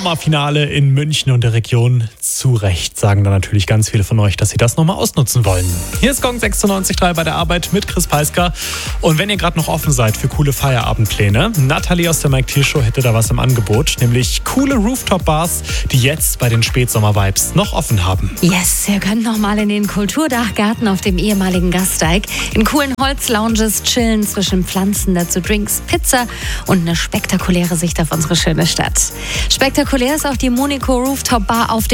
Sommerfinale in München und der Region. Zu Recht sagen da natürlich ganz viele von euch, dass sie das nochmal ausnutzen wollen. Hier ist Gong 96.3 bei der Arbeit mit Chris Peisker. Und wenn ihr gerade noch offen seid für coole Feierabendpläne, Nathalie aus der Mike Thiel Show hätte da was im Angebot, nämlich coole Rooftop-Bars, die jetzt bei den Spätsommer-Vibes noch offen haben. Yes, ihr könnt nochmal in den Kulturdachgarten auf dem ehemaligen Gasteig in coolen Holzlounges chillen, zwischen Pflanzen, dazu Drinks, Pizza und eine spektakuläre Sicht auf unsere schöne Stadt. Spektakulär ist auch die Monico Rooftop Bar auf